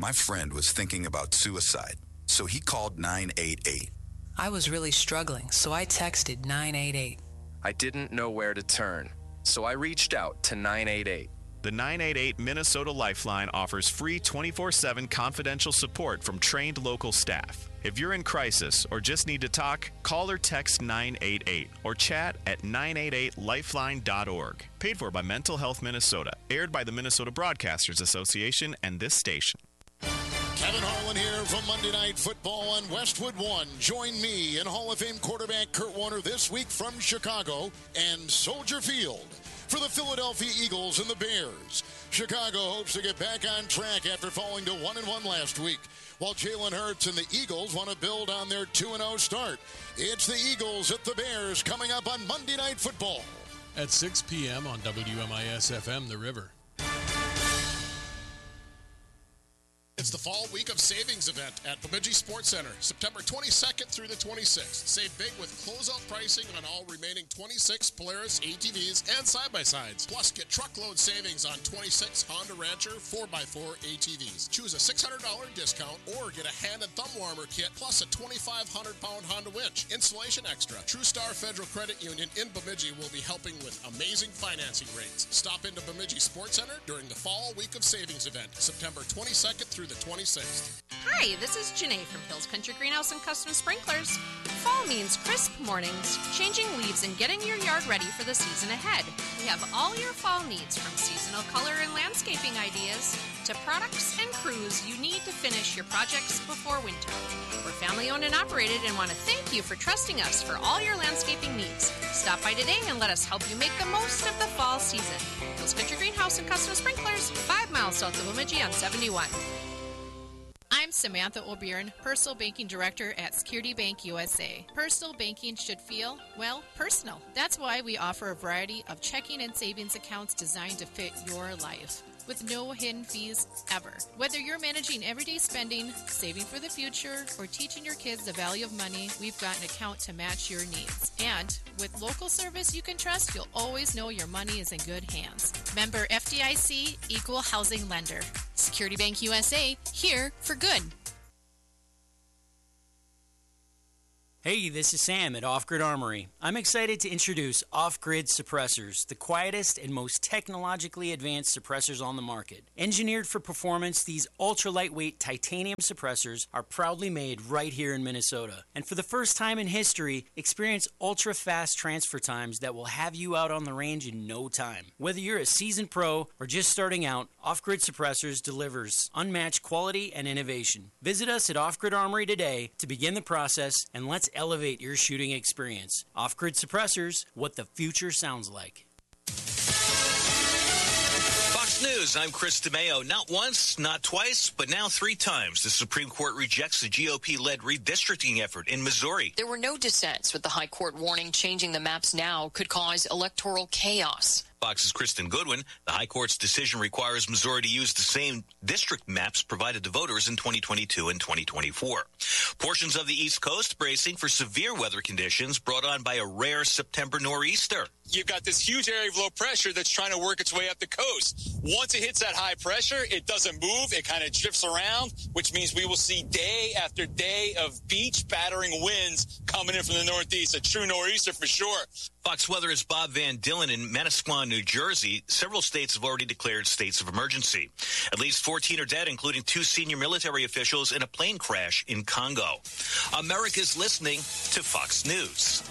My friend was thinking about suicide, so he called 988. I was really struggling, so I texted 988. I didn't know where to turn, so I reached out to 988. The 988 Minnesota Lifeline offers free 24/7 confidential support from trained local staff. If you're in crisis or just need to talk, call or text 988 or chat at 988lifeline.org. Paid for by Mental Health Minnesota. Aired by the Minnesota Broadcasters Association and this station. Kevin Harlan here from Monday Night Football on Westwood One. Join me and Hall of Fame quarterback Kurt Warner this week from Chicago and Soldier Field for the Philadelphia Eagles and the Bears. Chicago hopes to get back on track after falling to 1-1 last week, while Jalen Hurts and the Eagles want to build on their 2-0 start. It's the Eagles at the Bears coming up on Monday Night Football. At 6 p.m. on WMIS-FM, The River. It's the Fall Week of Savings event at Bemidji Sports Center, September 22nd through the 26th. Save big with closeout pricing on all remaining 26 Polaris ATVs and side-by-sides. Plus, get truckload savings on 26 Honda Rancher 4x4 ATVs. Choose a $600 discount or get a hand and thumb warmer kit plus a 2,500-pound Honda winch. Installation extra. TrueStar Federal Credit Union in Bemidji will be helping with amazing financing rates. Stop into Bemidji Sports Center during the Fall Week of Savings event, September 22nd through the 26th. Hi, this is Janae from Hills Country Greenhouse and Custom Sprinklers. Fall means crisp mornings, changing leaves, and getting your yard ready for the season ahead. We have all your fall needs, from seasonal color and landscaping ideas to products and crews you need to finish your projects before winter. We're family-owned and operated and want to thank you for trusting us for all your landscaping needs. Stop by today and let us help you make the most of the fall season. Hills Country Greenhouse and Custom Sprinklers, 5 miles south of Bemidji on 71. I'm Samantha O'Byrne, Personal Banking Director at Security Bank USA. Personal banking should feel, well, personal. That's why we offer a variety of checking and savings accounts designed to fit your life, with no hidden fees ever. Whether you're managing everyday spending, saving for the future, or teaching your kids the value of money, we've got an account to match your needs. And with local service you can trust, you'll always know your money is in good hands. Member FDIC, Equal Housing Lender. Security Bank USA, here for good. Hey, this is Sam at Off Grid Armory. I'm excited to introduce Off Grid Suppressors, the quietest and most technologically advanced suppressors on the market. Engineered for performance, these ultra-lightweight titanium suppressors are proudly made right here in Minnesota. And for the first time in history, experience ultra-fast transfer times that will have you out on the range in no time. Whether you're a seasoned pro or just starting out, Off Grid Suppressors delivers unmatched quality and innovation. Visit us at Off Grid Armory today to begin the process, and let's elevate your shooting experience. Off-Grid Suppressors, what the future sounds like. Fox News, I'm Chris DeMeo. Not once, not twice, but now 3 times, the Supreme Court rejects the GOP-led redistricting effort in Missouri. There were no dissents, with the High Court warning changing the maps now could cause electoral chaos. Fox's Kristen Goodwin. The High Court's decision requires Missouri to use the same district maps provided to voters in 2022 and 2024. Portions of the East Coast bracing for severe weather conditions brought on by a rare September nor'easter. You've got this huge area of low pressure that's trying to work its way up the coast. Once it hits that high pressure, it doesn't move. It kind of drifts around, which means we will see day after day of beach battering winds coming in from the northeast. A true nor'easter for sure. Fox Weather's Bob Van Dillen in Manasquan, New Jersey. Several states have already declared states of emergency. At least 14 are dead, including 2 senior military officials in a plane crash in Congo. America's listening to Fox News.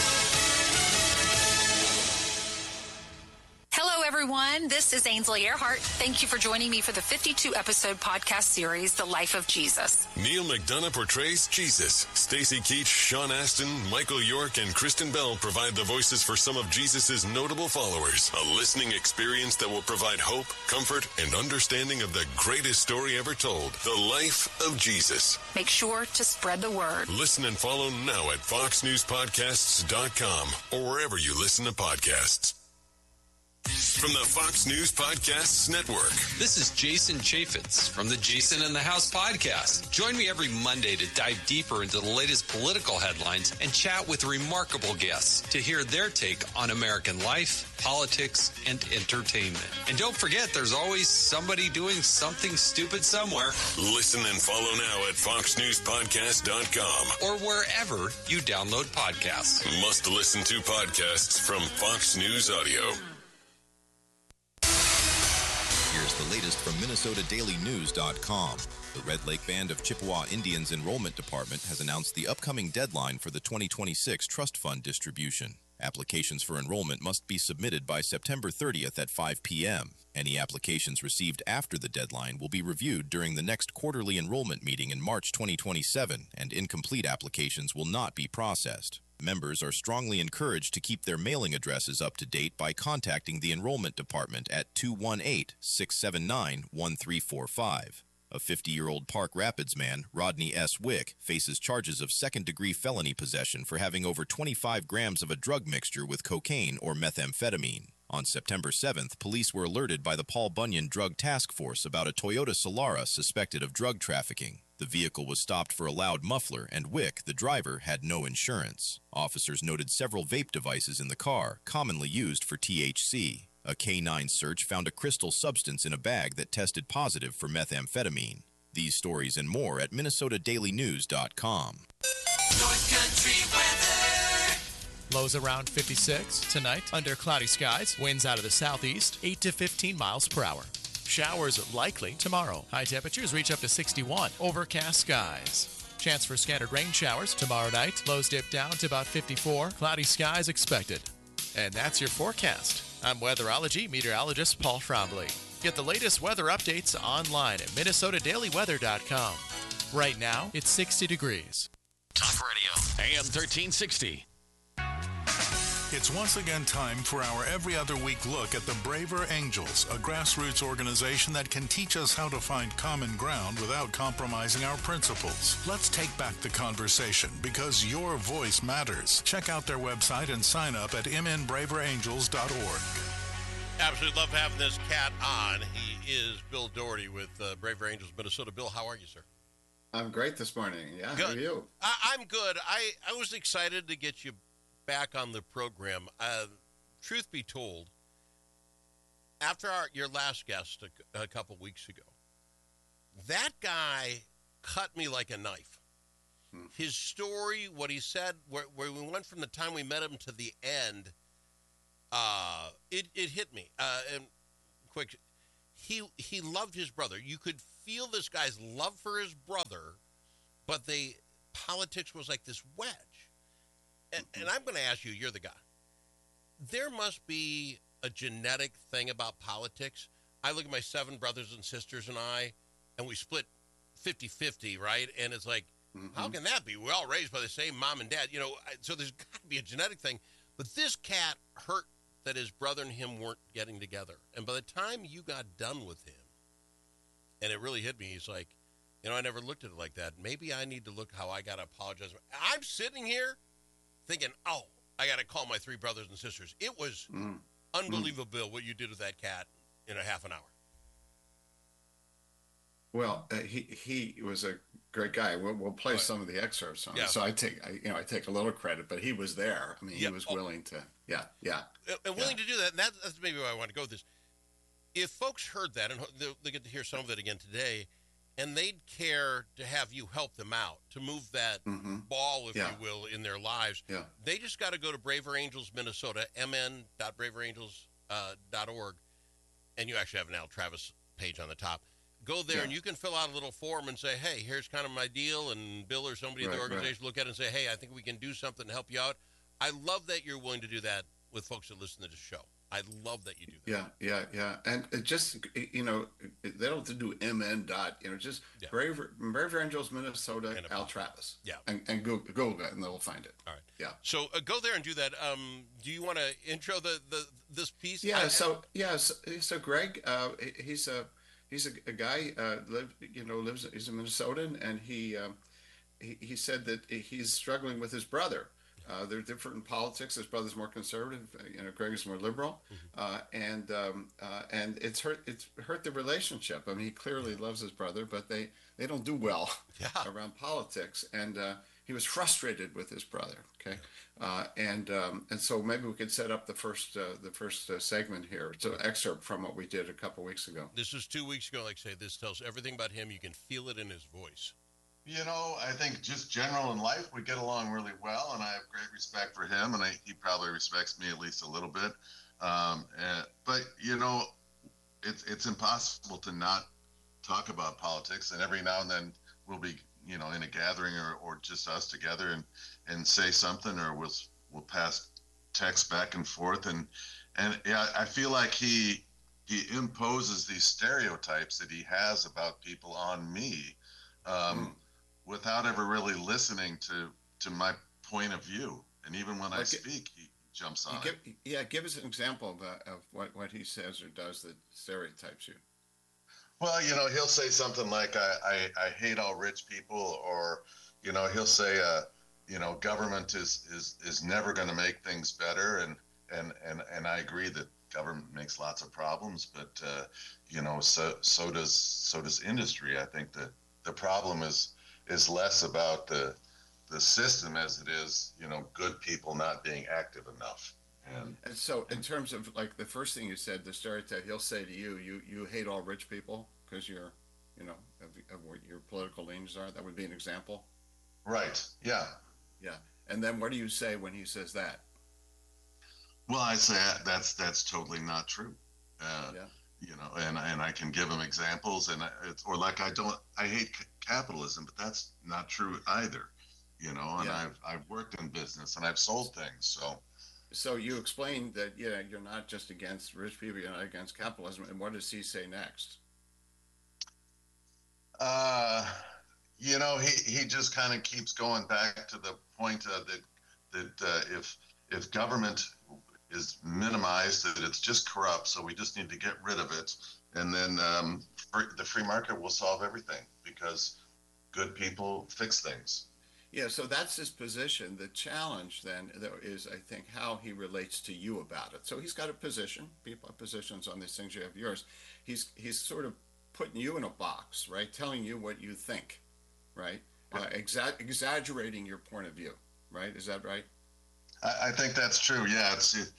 Hello, everyone. This is Ainsley Earhart. Thank you for joining me for the 52-episode podcast series, The Life of Jesus. Neil McDonough portrays Jesus. Stacey Keach, Sean Astin, Michael York, and Kristen Bell provide the voices for some of Jesus' notable followers. A listening experience that will provide hope, comfort, and understanding of the greatest story ever told, The Life of Jesus. Make sure to spread the word. Listen and follow now at foxnewspodcasts.com or wherever you listen to podcasts. From the Fox News Podcasts Network. This is Jason Chaffetz from the Jason in the House podcast. Join me every Monday to dive deeper into the latest political headlines and chat with remarkable guests to hear their take on American life, politics, and entertainment. And don't forget, there's always somebody doing something stupid somewhere. Listen and follow now at foxnewspodcast.com or wherever you download podcasts. Must listen to podcasts from Fox News Audio. Here's the latest from MinnesotaDailyNews.com. The Red Lake Band of Chippewa Indians Enrollment Department has announced the upcoming deadline for the 2026 Trust Fund distribution. Applications for enrollment must be submitted by September 30th at 5 p.m. Any applications received after the deadline will be reviewed during the next quarterly enrollment meeting in March 2027, and incomplete applications will not be processed. Members are strongly encouraged to keep their mailing addresses up to date by contacting the Enrollment Department at 218-679-1345. A 50-year-old Park Rapids man, Rodney S. Wick, faces charges of second-degree felony possession for having over 25 grams of a drug mixture with cocaine or methamphetamine. On September 7th, police were alerted by the Paul Bunyan Drug Task Force about a Toyota Solara suspected of drug trafficking. The vehicle was stopped for a loud muffler, and Wick, the driver, had no insurance. Officers noted several vape devices in the car, commonly used for THC. A K-9 search found a crystal substance in a bag that tested positive for methamphetamine. These stories and more at MinnesotaDailyNews.com. North Country weather. Lows around 56 tonight under cloudy skies. Winds out of the southeast, 8 to 15 miles per hour. Showers likely tomorrow. High temperatures reach up to 61. Overcast skies. Chance for scattered rain showers tomorrow night. Lows dip down to about 54. Cloudy skies expected. And that's your forecast. I'm weatherology meteorologist Paul Frombley. Get the latest weather updates online at MinnesotaDailyWeather.com. Right now, it's 60 degrees. Talk Radio. AM 1360. It's once again time for our every other week look at the Braver Angels, a grassroots organization that can teach us how to find common ground without compromising our principles. Let's take back the conversation because your voice matters. Check out their website and sign up at mnbraverangels.org. Absolutely love having this cat on. He is Bill Doherty with Braver Angels Minnesota. Bill, how are you, sir? I'm great this morning. Yeah, good. How are you? I'm good. I was excited to get you back on the program. Truth be told, after your last guest a couple weeks ago, that guy cut me like a knife. His story, what he said, where we went from the time we met him to the end, it hit me. And quick, he loved his brother. You could feel this guy's love for his brother, but politics was like this wedge. And I'm going to ask you, you're the guy. There must be a genetic thing about politics. I look at my 7 brothers and sisters and we split 50-50, right? And it's like, how can that be? We're all raised by the same mom and dad. So there's got to be a genetic thing. But this cat hurt that his brother and him weren't getting together. And by the time you got done with him, and it really hit me, he's like, I never looked at it like that. Maybe I need to look how I got to apologize. I'm sitting here thinking, I got to call my 3 brothers and sisters. It was unbelievable, Bill, what you did with that cat in a half an hour. Well, he was a great guy. We'll play some of the excerpts on it. So I take a little credit, but he was there. I mean, he was willing to, and willing to do that. And that's maybe why I want to go with this. If folks heard that, and they get to hear some of it again today, and they'd care to have you help them out, to move that ball, if you will, in their lives. Yeah. They just got to go to Braver Angels Minnesota, mn.braverangels.org, and you actually have an Al Travis page on the top. Go there, and you can fill out a little form and say, hey, here's kind of my deal, and Bill or somebody in the organization look at it and say, hey, I think we can do something to help you out. I love that you're willing to do that with folks that listen to the show. I love that you do that. Yeah. And it just, they don't have to do MN dot, just Braver Angels Minnesota, Al Travis. Yeah. And Google it, and they'll find it. All right. Yeah. So go there and do that. Do you want to intro this piece? Yeah. So Greg, he's a guy, he's a Minnesotan, and he said that he's struggling with his brother. They're different in politics. His brother's more conservative. Greg is more liberal, and it's hurt the relationship. I mean, he clearly loves his brother, but they don't do well around politics, and he was frustrated with his brother. Okay, and so maybe we could set up the first segment here. It's an excerpt from what we did a couple weeks ago. This was 2 weeks ago. Like I say, this tells everything about him. You can feel it in his voice. I think just general in life, we get along really well, and I have great respect for him, and he probably respects me at least a little bit. But it's impossible to not talk about politics, and every now and then we'll be, in a gathering or just us together and say something, or we'll pass text back and forth, and I feel like he imposes these stereotypes that he has about people on me. Without ever really listening to my point of view. And even when I speak, he jumps on it. Yeah, give us an example of what he says or does that stereotypes you. Well, he'll say something like, I hate all rich people, or, he'll say, government is never going to make things better. And I agree that government makes lots of problems, but, so does industry. I think that the problem is less about the system as it is, good people not being active enough. And so in terms of like the first thing you said, the stereotype, he'll say to you hate all rich people because you're, of what your political leanings are. That would be an example. Right. Yeah. Yeah. And then what do you say when he says that? Well, I say that's totally not true. And I can give him examples, and I hate capitalism, but that's not true either, and I've worked in business and I've sold things. So you explained that, you're not just against rich people, you're not against capitalism. And what does he say next? He just kind of keeps going back to the point that if government is minimized, that it's just corrupt, so we just need to get rid of it, and then the free market will solve everything because good people fix things. Yeah, so that's his position. The challenge then is, I think, how he relates to you about it. So he's got a position. People have positions on these things. You have yours. He's sort of putting you in a box, right? Telling you what you think, right? Exaggerating your point of view, right? Is that right? I think that's true. Yeah,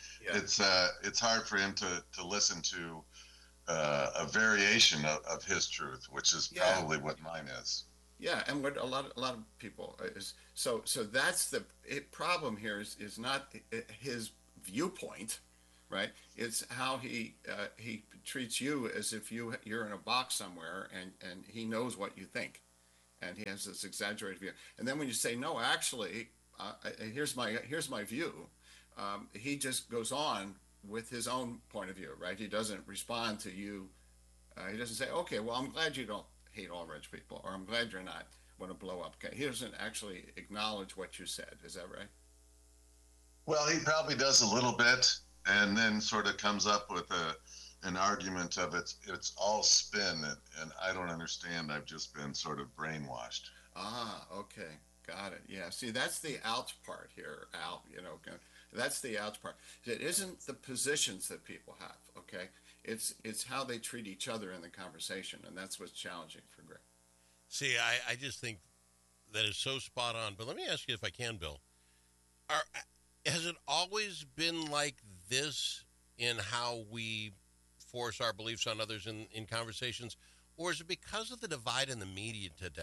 it's hard for him to listen to a variation of his truth, which is probably what mine is. Yeah, and what a lot of people is so that's the problem here is not his viewpoint, right? It's how he treats you as if you're in a box somewhere and he knows what you think, and he has this exaggerated view. And then when you say no, actually. Here's my view. He just goes on with his own point of view, right? He doesn't respond to you. He doesn't say, okay, well, I'm glad you don't hate all rich people, or I'm glad you're not want to blow up. Okay, he doesn't actually acknowledge what you said. Is that right? Well, he probably does a little bit, and then sort of comes up with an argument of it's all spin, and I don't understand. I've just been sort of brainwashed. Ah, okay. Got it. Yeah. See, that's the ouch part here, Al. That's the ouch part. It isn't the positions that people have. Okay. It's how they treat each other in the conversation, and that's what's challenging for Greg. See, I just think that is so spot on. But let me ask you, if I can, Bill, has it always been like this in how we force our beliefs on others in conversations, or is it because of the divide in the media today?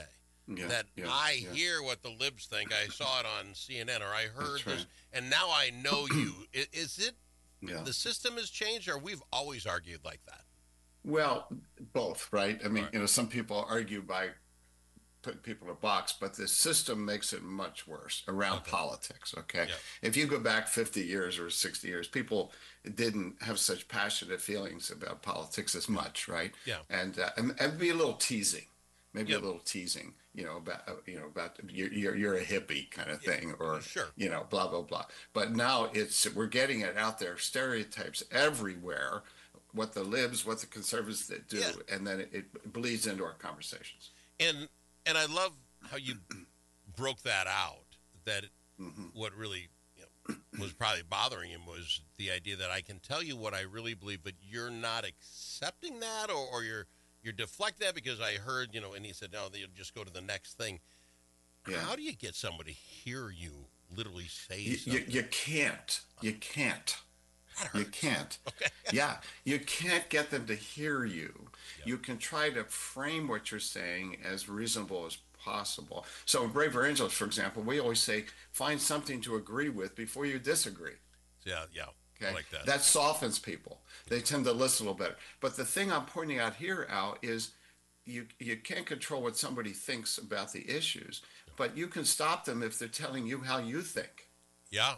I hear what the libs think. I saw it on CNN, or I heard this, and now I know you. Is it the system has changed, or we've always argued like that? Well, both, right? I mean, some people argue by putting people in a box, but the system makes it much worse around politics, okay? Yeah. If you go back 50 years or 60 years, people didn't have such passionate feelings about politics as much, right? Yeah. And be a little teasing. Maybe a little teasing, about you're a hippie kind of thing, or blah blah blah. But now we're getting it out there, stereotypes everywhere. What the libs, what the conservatives do, and then it bleeds into our conversations. And I love how you broke that out. That what really was probably bothering him was the idea that I can tell you what I really believe, but you're not accepting that, or you're deflecting that because I heard, and he said, no, they'll just go to the next thing. Yeah. How do you get somebody to hear you literally say something? You can't. You can't. You can't. Okay. Yeah, you can't get them to hear you. Yep. You can try to frame what you're saying as reasonable as possible. So in Braver Angels, for example, we always say, find something to agree with before you disagree. Yeah. Okay? I like that. That softens people. They tend to listen a little better. But the thing I'm pointing out here, Al, is you can't control what somebody thinks about the issues, but you can stop them if they're telling you how you think. Yeah,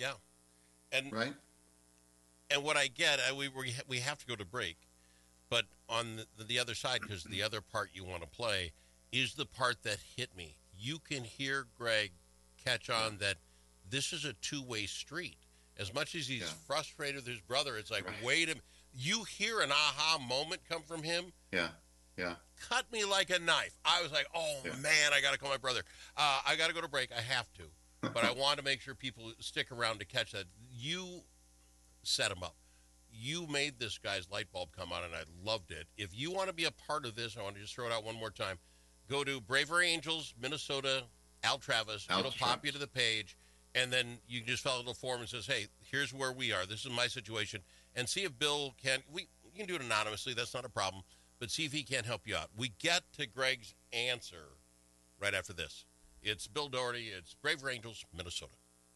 and right. And what I get, we have to go to break, but on the other side, because the other part you want to play is the part that hit me. You can hear Greg catch on that this is a two-way street. As much as he's frustrated with his brother, it's like, wait a minute. You hear an aha moment come from him. Yeah. Cut me like a knife. I was like, man, I got to call my brother. I got to go to break. I have to. But I want to make sure people stick around to catch that. You set him up. You made this guy's light bulb come on, and I loved it. If you want to be a part of this, I want to just throw it out one more time. Go to Braver Angels, Minnesota, Al Travis. It'll pop you to the page, and then you can just fill out a little form and says, hey, here's where we are. This is my situation. And see if Bill can. You can do it anonymously. That's not a problem. But see if he can't help you out. We get to Greg's answer right after this. It's Bill Doherty. It's Braver Angels, Minnesota.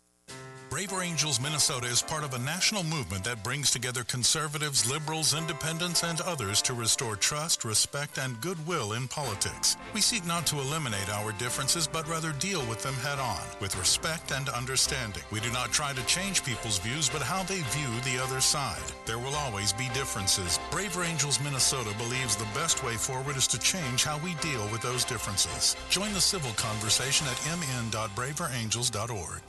Braver Angels Minnesota is part of a national movement that brings together conservatives, liberals, independents, and others to restore trust, respect, and goodwill in politics. We seek not to eliminate our differences, but rather deal with them head on, with respect and understanding. We do not try to change people's views, but how they view the other side. There will always be differences. Braver Angels Minnesota believes the best way forward is to change how we deal with those differences. Join the civil conversation at mn.braverangels.org.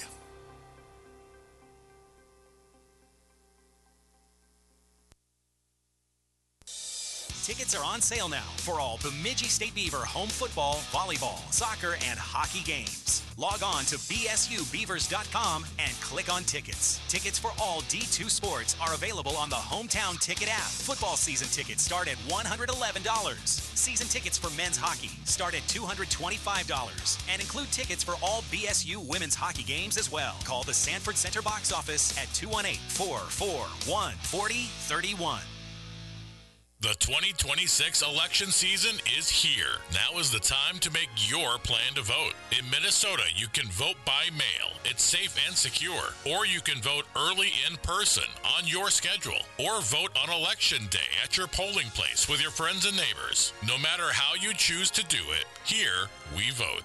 Tickets are on sale now for all Bemidji State Beaver home football, volleyball, soccer, and hockey games. Log on to bsubeavers.com and click on tickets. Tickets for all D2 sports are available on the Hometown Ticket app. Football season tickets start at $111. Season tickets for men's hockey start at $225 and include tickets for all BSU women's hockey games as well. Call the Sanford Center box office at 218-441-4031. The 2026 election season is here. Now is the time to make your plan to vote. In Minnesota, you can vote by mail. It's safe and secure. Or you can vote early in person on your schedule. Or vote on election day at your polling place with your friends and neighbors. No matter how you choose to do it, here we vote.